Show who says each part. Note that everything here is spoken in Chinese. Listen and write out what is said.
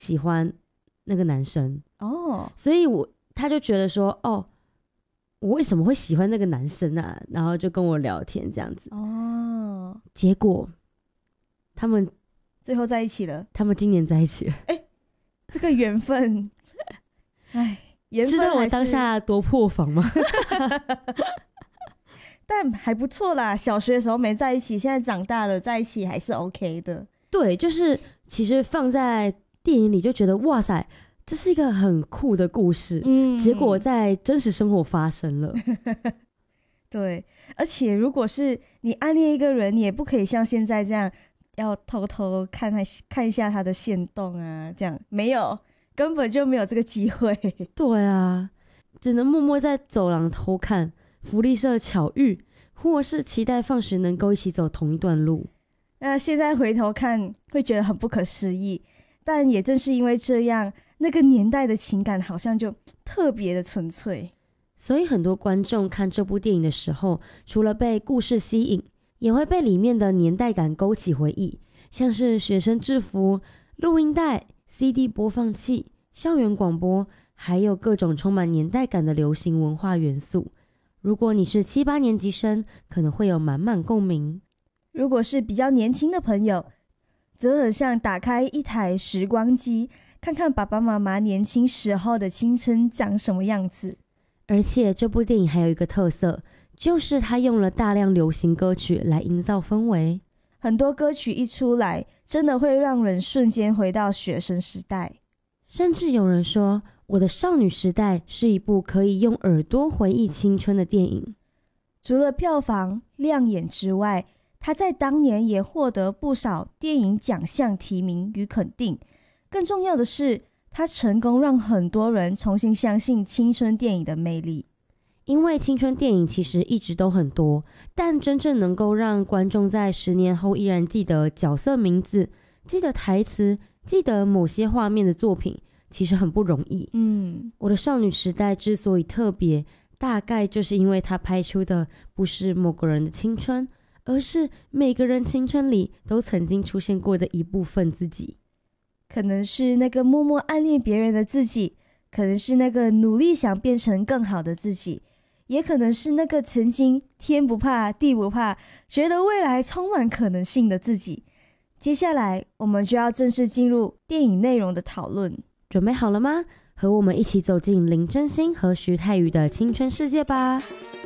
Speaker 1: 喜欢那个男生
Speaker 2: 哦，
Speaker 1: 所以他就觉得说，哦，我为什么会喜欢那个男生啊？然后就跟我聊天这样子。
Speaker 2: 哦，
Speaker 1: 结果他们
Speaker 2: 最后在一起了。
Speaker 1: 今年在一起了。
Speaker 2: 这个缘分，哎，缘分
Speaker 1: 知道我
Speaker 2: 还是
Speaker 1: 当下多破防吗？
Speaker 2: 但还不错啦。小学的时候没在一起，现在长大了在一起还是 OK 的。
Speaker 1: 对，就是其实放在电影里就觉得哇塞，这是一个很酷的故事。结果在真实生活发生了。
Speaker 2: 对，而且如果是你暗恋一个人，你也不可以像现在这样要偷偷看一下他的限动啊，这样没有，根本就没有这个机会。
Speaker 1: 对啊，只能默默在走廊偷看，福利社巧遇，或是期待放学能够一起走同一段路。
Speaker 2: 那现在回头看会觉得很不可思议，但也正是因为这样，那个年代的情感好像就特别的纯粹。
Speaker 1: 所以很多观众看这部电影的时候，除了被故事吸引，也会被里面的年代感勾起回忆，像是学生制服、录音带、CD 播放器、校园广播，还有各种充满年代感的流行文化元素。如果你是7、8年级生，可能会有满满共鸣。
Speaker 2: 如果是比较年轻的朋友，则很像打开一台时光机，看看爸爸妈妈年轻时候的青春长什么样子。
Speaker 1: 而且这部电影还有一个特色，就是它用了大量流行歌曲来营造氛围。
Speaker 2: 很多歌曲一出来，真的会让人瞬间回到学生时代。
Speaker 1: 甚至有人说，我的少女时代是一部可以用耳朵回忆青春的电影。
Speaker 2: 除了票房亮眼之外，它在当年也获得不少电影奖项提名与肯定。更重要的是，它成功让很多人重新相信青春电影的魅力。
Speaker 1: 因为青春电影其实一直都很多，但真正能够让观众在10年后依然记得角色名字、记得台词、记得某些画面的作品，其实很不容易。我的少女时代之所以特别，大概就是因为它拍出的不是某个人的青春，而是每个人青春里都曾经出现过的一部分自己。
Speaker 2: 可能是那个默默暗恋别人的自己，可能是那个努力想变成更好的自己，也可能是那个曾经天不怕地不怕，觉得未来充满可能性的自己。接下来我们就要正式进入电影内容的讨论。
Speaker 1: 准备好了吗？和我们一起走进林真心和徐太宇的青春世界吧。